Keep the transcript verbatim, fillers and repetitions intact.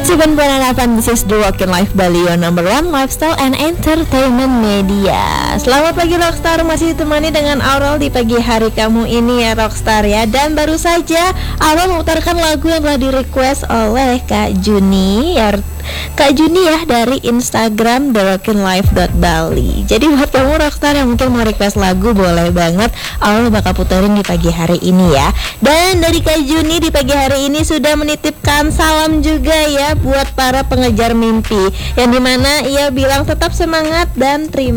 sembilan puluh delapan, this is the Rockin' Life Bali, your number one lifestyle and entertainment media. Selamat pagi Rockstar, masih ditemani dengan Aurel di pagi hari kamu ini ya Rockstar ya. Dan baru saja Aurel memutarkan lagu yang telah di-request oleh Kak Juni ya, Kak Juni ya, dari Instagram the rockin life dot bali. Jadi buat kamu Rockstar yang mungkin mau request lagu, boleh banget, Aurel bakal puterin di pagi hari ini ya. Dan dari Kak Juni di pagi hari ini sudah menitipkan salam juga ya buat para pengejar mimpi, yang dimana ia bilang tetap semangat dan terima